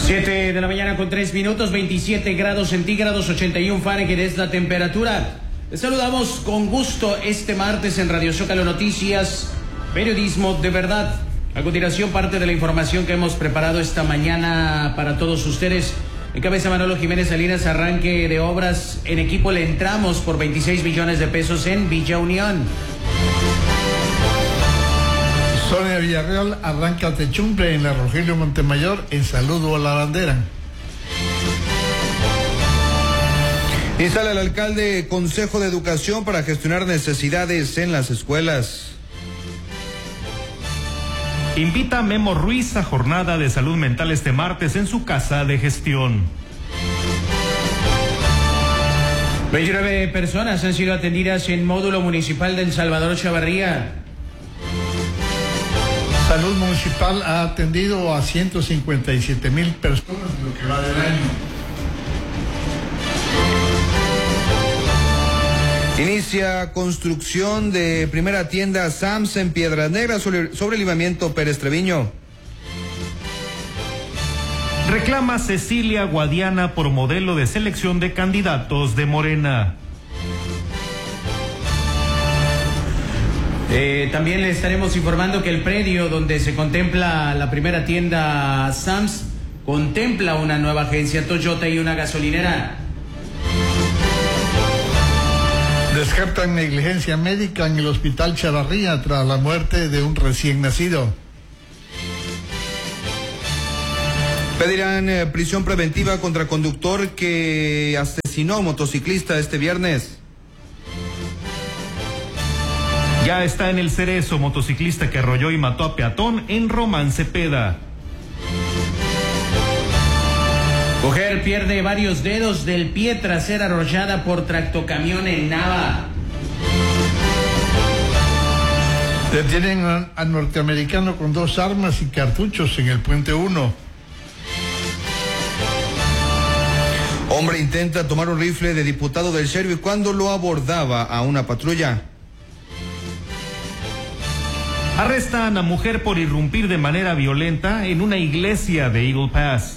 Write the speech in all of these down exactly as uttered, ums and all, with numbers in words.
siete de la mañana con tres minutos, veintisiete grados centígrados, ochenta y uno Fahrenheit es la temperatura. Les saludamos con gusto este martes en Radio Zócalo Noticias, periodismo de verdad. A continuación, parte de la información que hemos preparado esta mañana para todos ustedes. En cabeza Manolo Jiménez Salinas, arranque de obras en equipo Le Entramos por veintiséis millones de pesos en Villa Unión. Sonia Villarreal arranca techumbre en la Rogelio Montemayor en saludo a la bandera. Instala el alcalde Consejo de Educación para gestionar necesidades en las escuelas. Invita a Memo Ruiz a jornada de salud mental este martes en su casa de gestión. veintinueve personas han sido atendidas en módulo municipal de El Salvador Chavarría. Salud Municipal ha atendido a ciento cincuenta y siete mil personas en lo que va del año. Inicia construcción de primera tienda Sams en Piedras Negras sobre, sobre el libramiento Pérez Treviño. Reclama Cecilia Guadiana por modelo de selección de candidatos de Morena. Eh, también le estaremos informando que el predio donde se contempla la primera tienda Sams contempla una nueva agencia Toyota y una gasolinera. Descartan negligencia médica en el hospital Chavarría tras la muerte de un recién nacido. Pedirán eh, prisión preventiva contra conductor que asesinó a un motociclista este viernes. Ya está en el Cerezo motociclista que arrolló y mató a peatón en Román Cepeda. Mujer pierde varios dedos del pie tras ser arrollada por tractocamión en Nava. Detienen al norteamericano con dos armas y cartuchos en el Puente uno. Hombre intenta tomar un rifle de diputado del Sheriff cuando lo abordaba a una patrulla. Arrestan a mujer por irrumpir de manera violenta en una iglesia de Eagle Pass.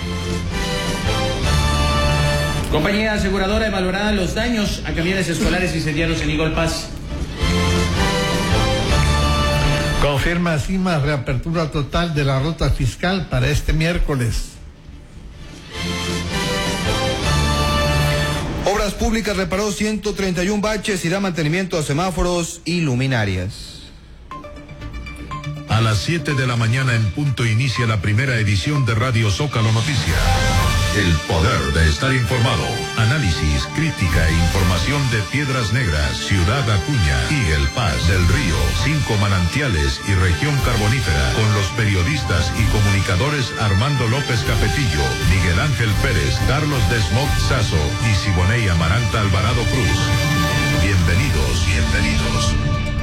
Compañía aseguradora evaluará los daños a camiones escolares incendiados en Eagle Pass. Confirma CIMA reapertura total de la ruta fiscal para este miércoles. Obras Públicas reparó ciento treinta y uno baches y da mantenimiento a semáforos y luminarias. A las siete de la mañana en punto inicia la primera edición de Radio Zócalo Noticias. El poder de estar informado. Análisis, crítica e información de Piedras Negras, Ciudad Acuña, Eagle Pass, Del Río, Cinco Manantiales y Región Carbonífera. Con los periodistas y comunicadores Armando López Capetillo, Miguel Ángel Pérez, Carlos Desmond Sazo y Siboney Amaranta Alvarado Cruz. Bienvenidos, bienvenidos.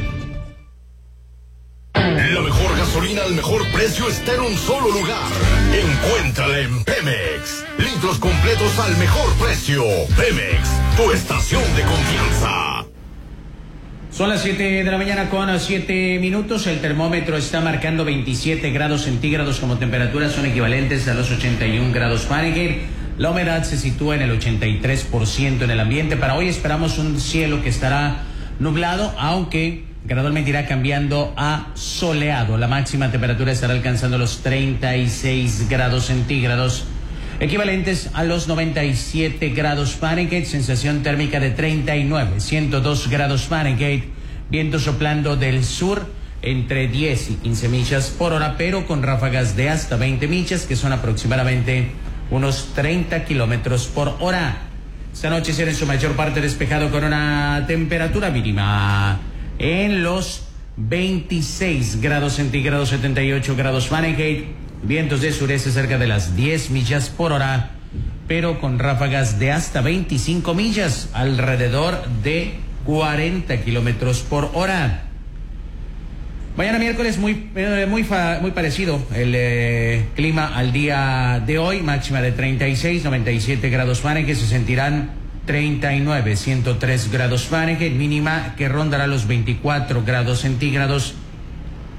La mejor gasolina al mejor precio está en un solo lugar. Encuéntrala en Pemex. Litros completos al mejor precio. Pemex, tu estación de confianza. Son las siete de la mañana con siete minutos. El termómetro está marcando veintisiete grados centígrados como temperatura. Son equivalentes a los ochenta y uno grados Fahrenheit. La humedad se sitúa en el ochenta y tres por ciento en el ambiente. Para hoy esperamos un cielo que estará nublado, aunque gradualmente irá cambiando a soleado. La máxima temperatura estará alcanzando los treinta y seis grados centígrados, equivalentes a los noventa y siete grados Fahrenheit, sensación térmica de treinta y nueve, ciento dos grados Fahrenheit, viento soplando del sur entre diez y quince millas por hora, pero con ráfagas de hasta veinte millas, que son aproximadamente unos treinta kilómetros por hora. Esta noche será en su mayor parte despejado con una temperatura mínima en los veintiséis grados centígrados, setenta y ocho grados Fahrenheit, vientos de sureste cerca de las diez millas por hora, pero con ráfagas de hasta veinticinco millas, alrededor de cuarenta kilómetros por hora. Mañana miércoles muy eh, muy fa, muy parecido el eh, clima al día de hoy, máxima de treinta y seis, noventa y siete grados Fahrenheit, se sentirán treinta y nueve, ciento tres grados Fahrenheit, mínima que rondará los veinticuatro grados centígrados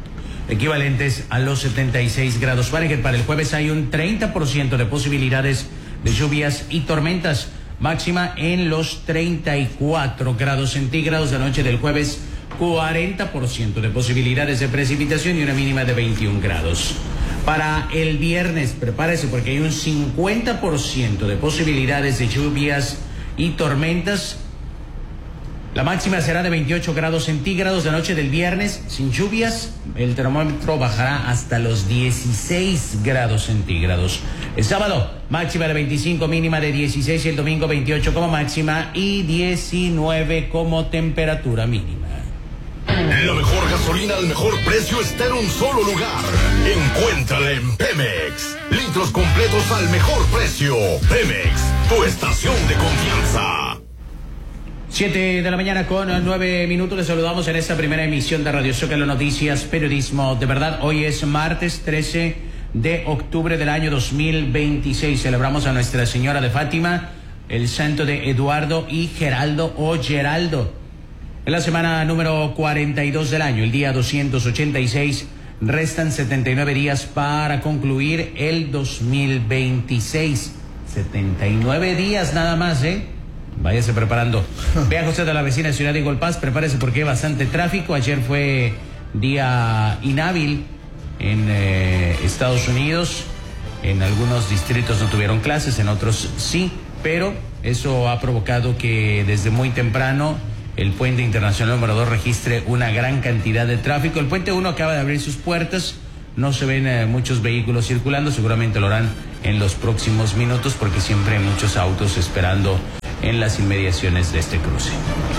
equivalentes a los setenta y seis grados Fahrenheit. Para el jueves hay un treinta por ciento de posibilidades de lluvias y tormentas, máxima en los treinta y cuatro grados centígrados. La noche del jueves, cuarenta por ciento de posibilidades de precipitación y una mínima de veintiún grados. Para el viernes, prepárese porque hay un cincuenta por ciento de posibilidades de lluvias y tormentas. La máxima será de veintiocho grados centígrados. La noche del viernes, sin lluvias, el termómetro bajará hasta los dieciséis grados centígrados. El sábado, máxima de veinticinco, mínima de dieciséis, y el domingo veintiocho como máxima y diecinueve como temperatura mínima. La mejor gasolina al mejor precio está en un solo lugar. Encuéntrala en Pemex. Litros completos al mejor precio. Pemex, tu estación de confianza. Siete de la mañana con nueve minutos. Les saludamos en esta primera emisión de Radio Zócalo Noticias, periodismo de verdad. Hoy es martes trece de octubre del año dos mil veintiséis. Celebramos a Nuestra Señora de Fátima, el santo de Eduardo y Geraldo o Geraldo. En la semana número cuarenta y dos del año, el día doscientos ochenta y seis, restan setenta y nueve días para concluir el dos mil veintiséis. setenta y nueve días nada más, ¿eh? Váyase preparando. Viaja usted a la vecina ciudad de Golpaz, prepárese porque hay bastante tráfico. Ayer fue día inhábil en eh, Estados Unidos. En algunos distritos no tuvieron clases, en otros sí, pero eso ha provocado que desde muy temprano el puente internacional número dos registre una gran cantidad de tráfico. El puente uno acaba de abrir sus puertas, no se ven eh, muchos vehículos circulando, seguramente lo harán en los próximos minutos porque siempre hay muchos autos esperando en las inmediaciones de este cruce.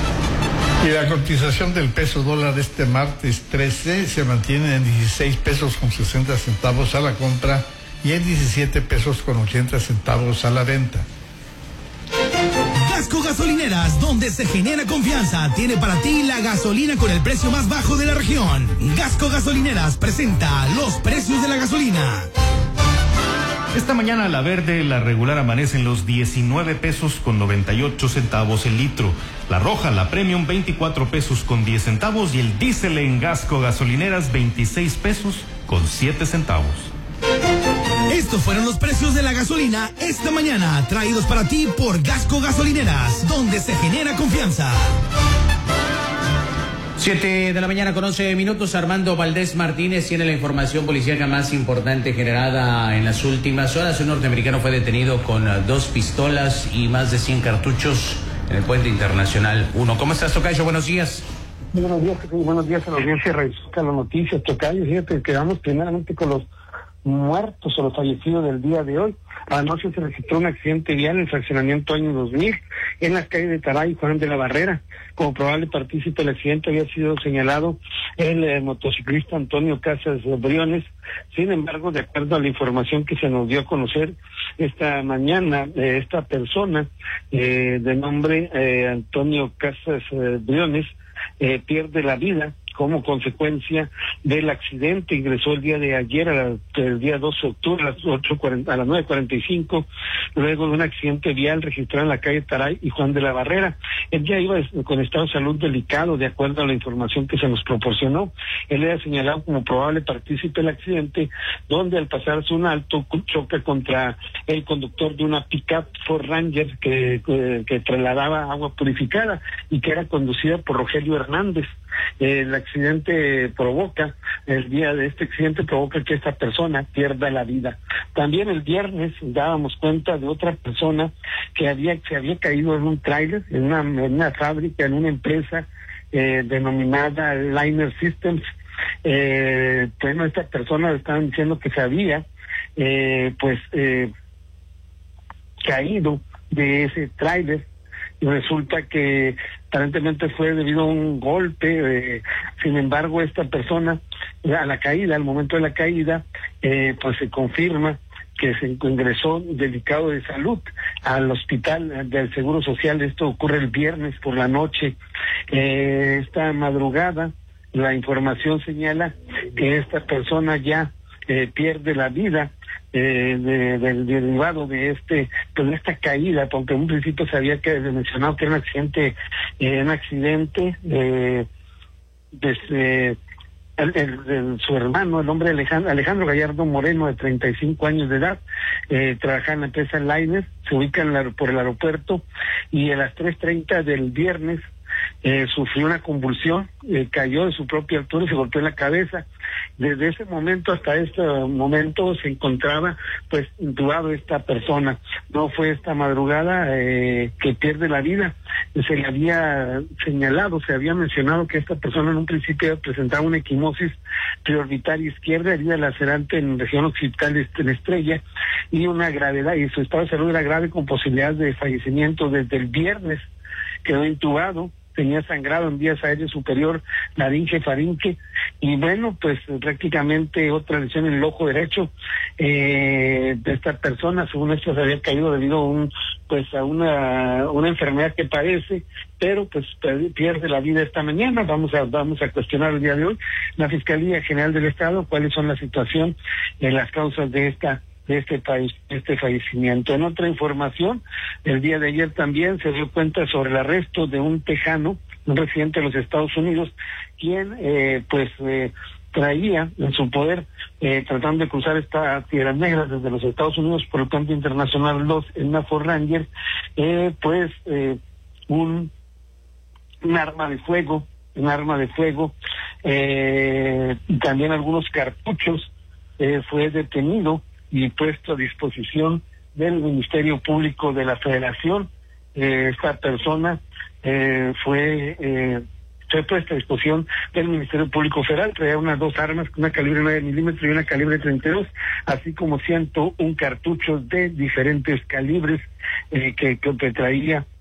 Y la cotización del peso dólar este martes trece se mantiene en dieciséis pesos con sesenta centavos a la compra y en diecisiete pesos con ochenta centavos a la venta. Gasco Gasolineras, donde se genera confianza, tiene para ti la gasolina con el precio más bajo de la región. Gasco Gasolineras presenta los precios de la gasolina. Esta mañana la verde, la regular, amanece en los diecinueve pesos con noventa y ocho centavos el litro. La roja, la premium, veinticuatro pesos con diez centavos y el diésel en Gasco Gasolineras, veintiséis pesos con siete centavos. Estos fueron los precios de la gasolina esta mañana, traídos para ti por Gasco Gasolineras, donde se genera confianza. Siete de la mañana con once minutos. Armando Valdés Martínez tiene la información policíaca más importante generada en las últimas horas. Un norteamericano fue detenido con dos pistolas y más de cien cartuchos en el puente internacional uno. ¿Cómo estás, tocayo? Buenos días. Buenos días, buenos días a la audiencia de Radio Zócalo Noticias, tocayo. Fíjate que quedamos primeramente con los muertos o los fallecidos del día de hoy. Anoche se registró un accidente vial en el fraccionamiento año dos mil en las calles de Taray y Juan de la Barrera. Como probable partícipe del accidente había sido señalado el eh, motociclista Antonio Casas Briones. Sin embargo, de acuerdo a la información que se nos dio a conocer esta mañana, eh, esta persona eh, de nombre eh, Antonio Casas eh, Briones eh, pierde la vida como consecuencia del accidente. Ingresó el día de ayer, a la, el día doce de octubre, a las ocho cuarenta, a las nueve cuarenta y cinco, luego de un accidente vial registrado en la calle Taray y Juan de la Barrera. Él ya iba con estado de salud delicado, de acuerdo a la información que se nos proporcionó. Él era señalado como probable partícipe del accidente, donde al pasarse un alto choca contra el conductor de una pick-up Ford Ranger que, que, que trasladaba agua purificada y que era conducida por Rogelio Hernández. El accidente provoca, el día de este accidente provoca que esta persona pierda la vida. También el viernes dábamos cuenta de otra persona que había se había caído en un tráiler, en una, en una fábrica, en una empresa eh, denominada Liner Systems. Eh, bueno, esta persona estaban diciendo que se había eh, pues eh, caído de ese tráiler. Y resulta que aparentemente fue debido a un golpe. Eh, sin embargo, esta persona, a la caída, al momento de la caída, eh, pues se confirma que se ingresó delicado de salud al hospital del Seguro Social. Esto ocurre el viernes por la noche. Eh, esta madrugada, la información señala que esta persona ya eh, pierde la vida. Eh, de, del derivado de este pues de esta caída, porque en un principio se había que mencionado que era un accidente eh, un accidente eh, desde el, el, el, su hermano, el hombre Alejandro, Alejandro Gallardo Moreno, de treinta y cinco años de edad, eh, trabaja en la empresa Lines, se ubica en la, por el aeropuerto, y a las tres treinta del viernes eh, sufrió una convulsión, eh, cayó de su propia altura y se golpeó en la cabeza. Desde ese momento hasta este momento se encontraba pues intubado esta persona. No fue esta madrugada eh, que pierde la vida. Se le había señalado, se había mencionado que esta persona en un principio presentaba una equimosis preorbitaria izquierda, herida lacerante en región occipital de la estrella, y una gravedad, y su estado de salud era grave con posibilidad de fallecimiento. Desde el viernes quedó intubado, tenía sangrado en vías aéreas superior, laringe, faringe, y bueno, pues prácticamente otra lesión en el ojo derecho eh, de esta persona. Según esto se había caído debido a un pues a una una enfermedad que padece, pero pues pierde la vida esta mañana. Vamos a vamos a cuestionar el día de hoy la Fiscalía General del Estado cuáles son la situación de las causas de esta de este país, este fallecimiento. En otra información, el día de ayer también se dio cuenta sobre el arresto de un tejano, un residente de los Estados Unidos, quien eh, pues eh, traía en su poder, eh, tratando de cruzar esta tierras negras desde los Estados Unidos por el puente internacional Los en una Ford Ranger, eh, pues eh, un un arma de fuego, un arma de fuego, eh, y también algunos cartuchos. Eh, fue detenido y puesto a disposición del Ministerio Público de la Federación. Eh, esta persona eh, fue eh, fue puesta a disposición del Ministerio Público Federal. Traía unas dos armas, una calibre nueve milímetros y una calibre treinta y dos, así como ciento un cartuchos de diferentes calibres eh, que, que traía